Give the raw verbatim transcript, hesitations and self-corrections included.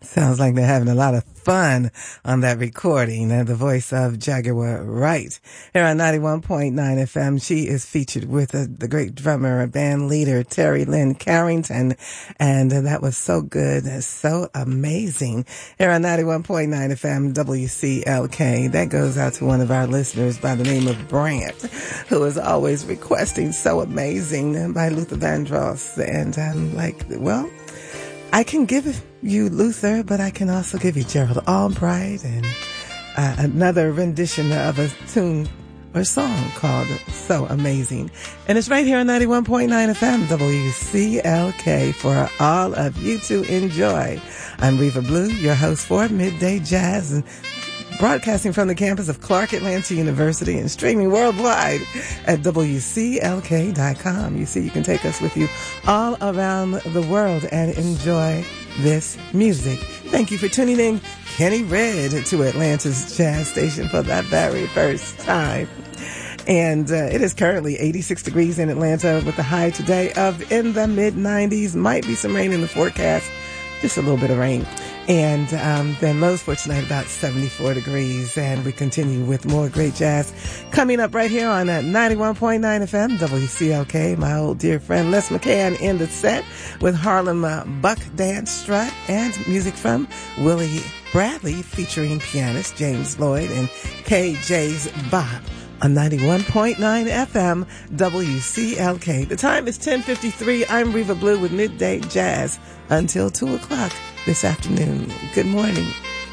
Sounds like they're having a lot of fun on that recording. And the voice of Jaguar Wright here on ninety-one point nine F M. She is featured with uh, the great drummer and band leader Terry Lynn Carrington. And uh, that was so good. So amazing. Here on ninety-one point nine F M W C L K. That goes out to one of our listeners by the name of Brant, who is always requesting So Amazing by Luther Vandross. And I'm like, well, I can give you Luther, but I can also give you Gerald Albright and uh, another rendition of a tune or song called So Amazing. And it's right here on ninety-one point nine F M W C L K for all of you to enjoy. I'm Reva Blue, your host for Midday Jazz, and broadcasting from the campus of Clark Atlanta University and streaming worldwide at W C L K dot com. You see, you can take us with you all around the world and enjoy this music. Thank you for tuning in, Kenny Red, to Atlanta's jazz station for that very first time. And uh, it is currently eighty-six degrees in Atlanta with a high today of in the mid nineties. Might be some rain in the forecast, just a little bit of rain. And um, then lows for tonight about seventy-four degrees. And we continue with more great jazz coming up right here on uh, ninety-one point nine F M W C L K. My old dear friend Les McCann in the set with Harlem uh, Buck Dance Strut and music from Willie Bradley featuring pianist James Lloyd and K J's Bop on ninety-one point nine F M W C L K. The time is ten fifty-three. I'm Reva Blue with Midday Jazz until two o'clock this afternoon. Good morning.